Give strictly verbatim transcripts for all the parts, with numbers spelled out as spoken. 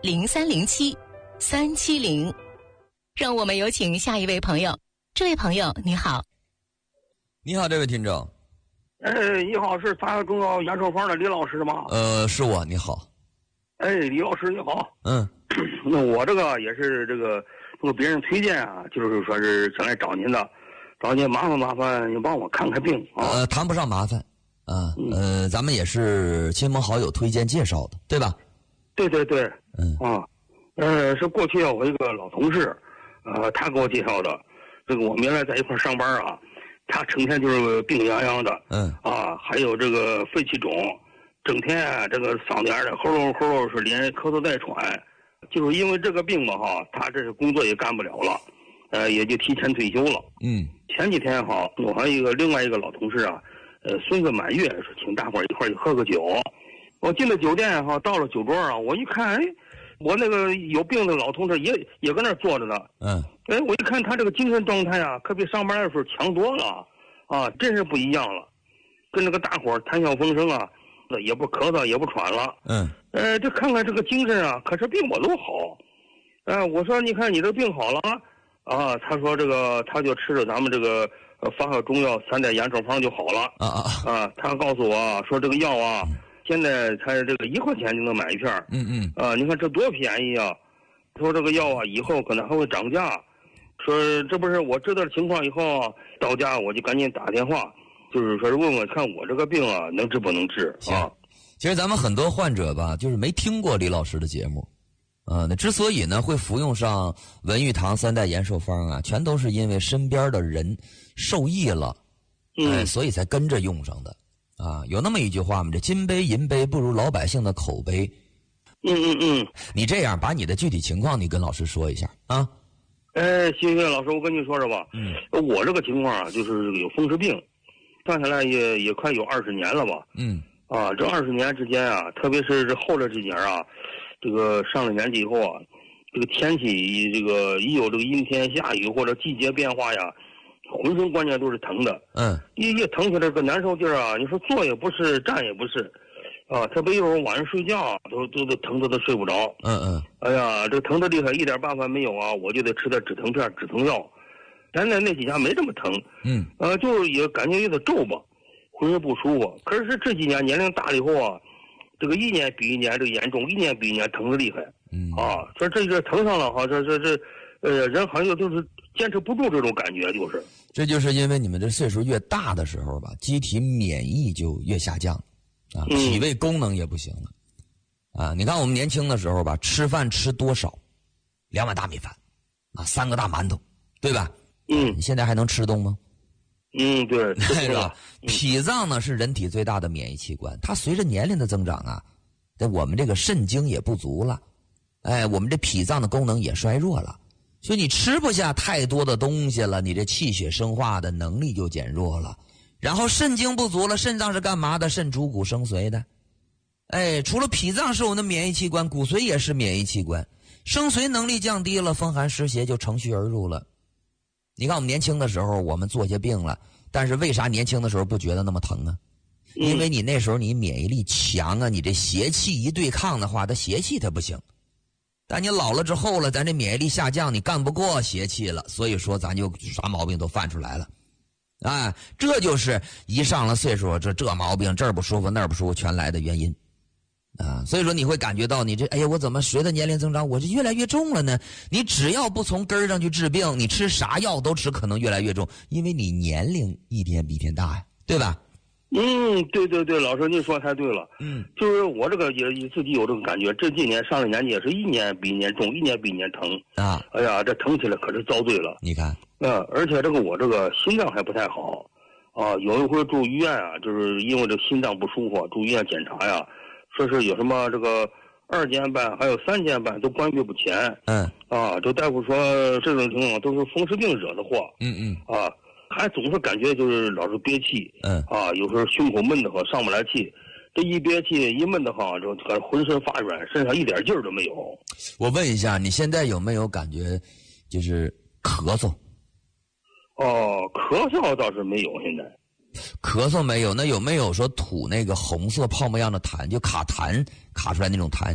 零三零七三七零。让我们有请下一位朋友。这位朋友你好。 你好，这位听众。 哎，你好，是发中药研寿坊的李老师吗？ 呃，是我。你好。 哎，李老师你好。 嗯， 那我这个也是这个通过别人推荐啊，就是说是想来找您的，找您麻烦麻烦，你帮我看看病啊。 呃，谈不上麻烦啊，呃，咱们也是亲朋好友推荐介绍的，对吧？ 对对对， 嗯啊，呃，是过去啊，我一个老同事，呃，他给我介绍的。这个我们原来在一块上班啊，他成天就是病殃殃的， 嗯啊，还有这个肺气肿，整天啊这个嗓子眼的喉咙喉咙是连咳嗽带喘，就是因为这个病嘛哈，他这是工作也干不了了，呃，也就提前退休了。 嗯， 前几天哈，我还有一个另外一个老同事啊，呃，孙子满月，说请大伙儿一块儿去喝个酒。我进了酒店哈，到了酒桌上，我一看，哎，我那个有病的老同事也也搁那儿坐着呢。 嗯， 哎，我一看他这个精神状态啊，可比上班的时候强多了，啊，真是不一样了，跟那个大伙儿谈笑风生啊，也不咳嗽也不喘了。 嗯， 呃，这看看这个精神啊，可是比我都好。呃，我说你看你这病好了啊，他说这个他就吃着咱们这个呃发号中药三代延寿方就好了。 啊啊啊，他告诉我说这个药啊。嗯现在才这个一块钱就能买一片。 嗯嗯啊，你看这多便宜啊！说这个药啊，以后可能还会涨价。说这不是我知道情况以后啊，到家我就赶紧打电话，就是说是问问看我这个病啊能治不能治啊？ 其实咱们很多患者吧，就是没听过李老师的节目，啊，那之所以呢会服用上文玉堂三代延寿方啊，全都是因为身边的人受益了，哎， 嗯， 所以才跟着用上的。啊，有那么一句话嘛，这金杯银杯不如老百姓的口碑。 嗯嗯嗯， 你这样把你的具体情况你跟老师说一下啊。 哎，谢谢老师，我跟你说说吧。 嗯， 我这个情况啊，就是有风湿病，算下来也也快有二十年了吧。 嗯， 啊，这二十年之间啊，特别是这后来这几年啊，这个上了年纪以后啊，这个天气这个一有这个阴天下雨或者季节变化呀。浑身关节都是疼的， 嗯， 一一疼起来这个难受劲儿啊！你说坐也不是，站也不是，啊，特别有时候晚上睡觉都都都疼的都睡不着。 嗯嗯， 哎呀，这疼的厉害，一点办法没有啊！我就得吃点止疼片、止疼药。现在那几天没这么疼， 嗯， 呃，就是也感觉有点皱巴，浑身不舒服。可是这几年年龄大了以后啊，这个一年比一年这个严重，一年比一年疼的厉害。 嗯， 啊，说这这疼上了哈，这这这，呃，人好像就是坚持不住这种感觉，就是。 这就是因为你们这岁数越大的时候吧，机体免疫就越下降，啊，脾胃功能也不行了，啊，你看我们年轻的时候吧，吃饭吃多少，两碗大米饭，啊，三个大馒头，对吧？ 嗯， 你现在还能吃动吗？ 嗯，对， 是吧？脾脏呢是人体最大的免疫器官，它随着年龄的增长啊，在我们这个肾精也不足了，哎，我们这脾脏的功能也衰弱了。所以你吃不下太多的东西了，你这气血生化的能力就减弱了，然后肾精不足了，肾脏是干嘛的？肾主骨生髓的，哎，除了脾脏是我们的免疫器官，骨髓也是免疫器官，生髓能力降低了，风寒湿邪就乘虚而入了。你看我们年轻的时候，我们做些病了，但是为啥年轻的时候不觉得那么疼啊？因为你那时候你免疫力强啊，你这邪气一对抗的话，它邪气它不行。但你老了之后了，咱这免疫力下降，你干不过邪气了，所以说咱就啥毛病都犯出来了，啊，这就是一上了岁数，这这毛病这儿不舒服那儿不舒服全来的原因，啊，所以说你会感觉到你这，哎呀，我怎么随着年龄增长，我这越来越重了呢？你只要不从根儿上去治病，你吃啥药都只可能越来越重，因为你年龄一天比一天大呀，对吧？ 嗯，对对对，老师您说太对了。 嗯， 就是我这个也自己有这个感觉，这几年上了年纪也是一年比一年重，一年比一年疼啊。 哎呀，这疼起来可是遭罪了。 你看， 嗯，而且这个我这个心脏还不太好，啊，有一回住医院啊，就是因为这心脏不舒服，住医院检查呀，说是有什么这个二尖瓣还有三尖瓣都关闭不全。 嗯， 啊，这大夫说这种情况都是风湿病惹的祸。 嗯嗯， 啊。还总是感觉就是老是憋气， 嗯啊，有时候胸口闷得慌，上不来气，这一憋气一闷得慌，就浑身发软，身上一点劲儿都没有。 我问一下，你现在有没有感觉就是咳嗽？ 哦，咳嗽倒是没有，现在咳嗽没有，那有没有说吐那个红色泡沫样的痰，就卡痰卡出来那种痰？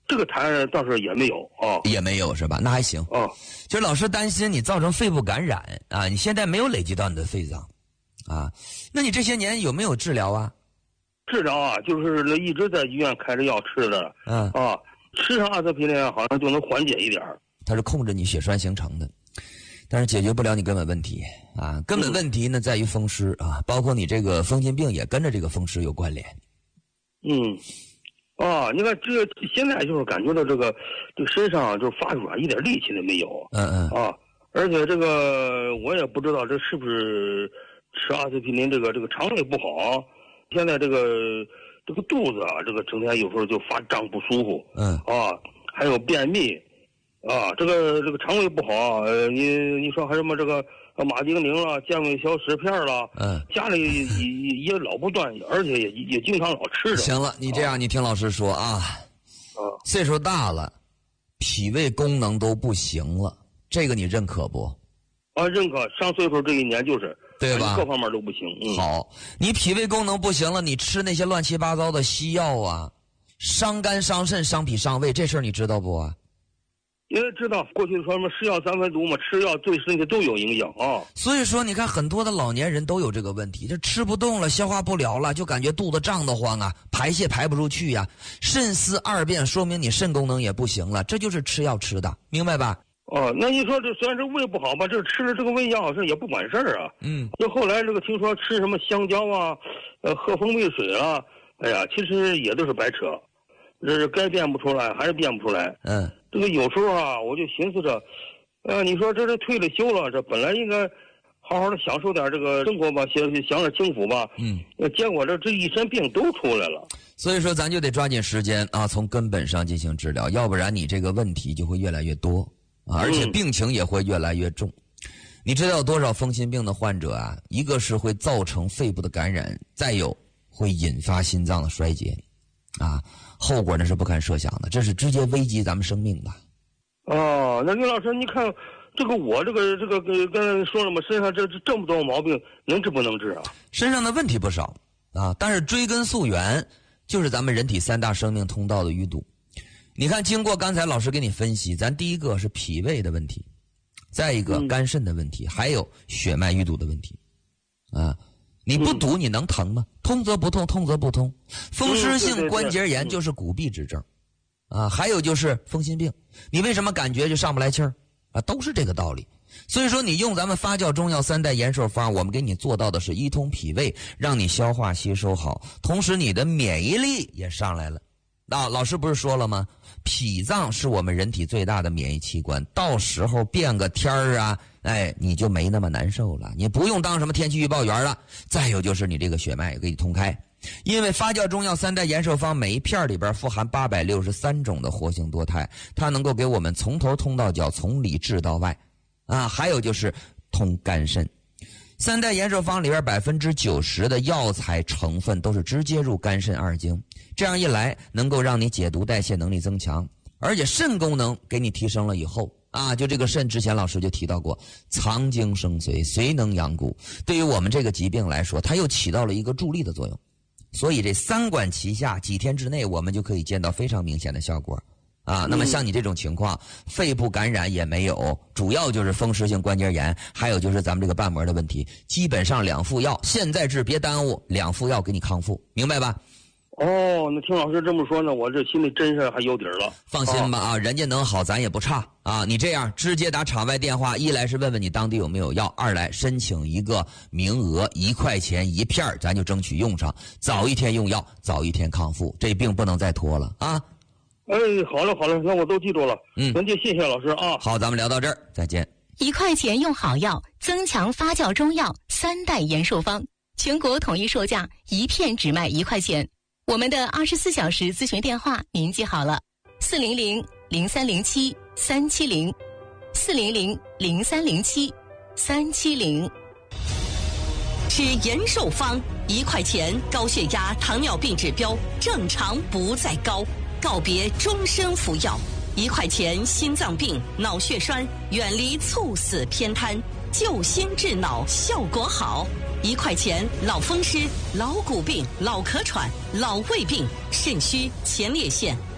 这个痰倒是也没有啊， 也没有是吧？那还行啊。 就是老师担心你造成肺部感染啊，你现在没有累积到你的肺脏啊，那你这些年有没有治疗啊？ 治疗啊，就是一直在医院开着药吃的， 嗯啊，吃上阿司匹林好像就能缓解一点。 它是控制你血栓形成的，但是解决不了你根本问题啊。根本问题呢在于风湿啊，包括你这个风湿病也跟着这个风湿有关联。 嗯。啊，你看这现在就是感觉到这个这个身上就是发软，一点力气都没有。 嗯嗯。 啊，而且这个我也不知道这是不是吃阿司匹林这个这个肠胃不好，现在这个这个肚子啊，这个整天有时候就发胀不舒服。 嗯。 啊，还有便秘，啊，这个这个肠胃不好，呃，你你说还什么这个马丁宁了，健胃小石片了， 嗯， 家里也也老不断，而且也也经常老吃着。 行了，你这样、啊、你听老师说啊， 啊， 岁数大了，脾胃功能都不行了，这个你认可不？ 啊，认可。上岁数这一年就是， 对吧？ 各方面都不行。嗯、 好，你脾胃功能不行了，你吃那些乱七八糟的西药啊，伤肝伤肾伤脾伤胃，这事儿你知道不啊？ 因为知道过去说什么是药三分毒嘛，吃药对身体都有影响啊。 所以说，你看很多的老年人都有这个问题，这吃不动了，消化不了了，就感觉肚子胀得慌啊，排泄排不出去呀、啊，肾丝二便，说明你肾功能也不行了，这就是吃药吃的，明白吧？ 哦，那你说这虽然这胃不好吧，这吃了这个胃药是也不管事儿啊。 嗯。 就后来这个听说吃什么香蕉啊，呃，喝蜂蜜水啊，哎呀，其实也都是白扯，这是该变不出来还是变不出来。 嗯。 这个有时候啊，我就寻思着，呃，你说这是退了休了，这本来应该好好的享受点这个生活吧，享享点清福吧。 嗯。 结果这这一身病都出来了。 所以说，咱就得抓紧时间啊，从根本上进行治疗，要不然你这个问题就会越来越多啊，而且病情也会越来越重。嗯、你知道有多少风湿病的患者啊？一个是会造成肺部的感染，再有会引发心脏的衰竭，啊。后果呢是不堪设想的，这是直接危及咱们生命的。 哦，那刘老师，你看这个我这个这个跟跟说了嘛，身上这这么多毛病，能治不能治啊？ 身上的问题不少啊，但是追根溯源，就是咱们人体三大生命通道的淤堵。你看，经过刚才老师给你分析，咱第一个是脾胃的问题，再一个肝肾的问题，嗯、还有血脉淤堵的问题，啊。你不堵你能疼吗？通则不痛，痛则不通。风湿性关节炎就是骨痹之症，啊，还有就是风心病。你为什么感觉就上不来气儿啊？都是这个道理。所以说，你用咱们发酵中药三代延寿方，我们给你做到的是一通脾胃，让你消化吸收好，同时你的免疫力也上来了。啊，老师不是说了吗？脾脏是我们人体最大的免疫器官，到时候变个天儿啊，哎，你就没那么难受了，你不用当什么天气预报员了。再有就是你这个血脉也给你通开，因为发酵中药三代延寿方每一片里边富含八百六十三种的活性多肽，它能够给我们从头通到脚，从里治到外，啊，还有就是通肝肾。三代延寿方里边百分之九十的药材成分都是直接入肝肾二经，这样一来能够让你解毒代谢能力增强，而且肾功能给你提升了以后啊，就这个肾之前老师就提到过，藏精生髓，髓能养骨，对于我们这个疾病来说，它又起到了一个助力的作用，所以这三管齐下，几天之内我们就可以见到非常明显的效果。啊，那么像你这种情况，肺部感染也没有，主要就是风湿性关节炎，还有就是咱们这个瓣膜的问题，基本上两副药，现在治别耽误，两副药给你康复，明白吧？ 哦，那听老师这么说呢，我这心里真是还有底儿了。 放心吧啊，人家能好，咱也不差啊。你这样直接打场外电话，一来是问问你当地有没有药，二来申请一个名额，一块钱一片，咱就争取用上，早一天用药，早一天康复，这病不能再拖了啊。 哎，好了好了，那我都记住了。 嗯， 那就谢谢老师啊。 好，咱们聊到这儿，再见。 一块钱用好药，增强发酵中药三代延寿方，全国统一售价，一片只卖一块钱。我们的二十四小时咨询电话您记好了：四零零零三零七三七零，四零零零三零七三七零。 吃延寿方，一块钱，高血压、糖尿病指标正常不再高。告别终身服药，一块钱心脏病、脑血栓，远离猝死偏瘫，救心治脑效果好。一块钱老风湿、老骨病、老咳喘、老胃病、肾虚、前列腺、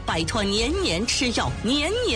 摆脱年年吃药、年年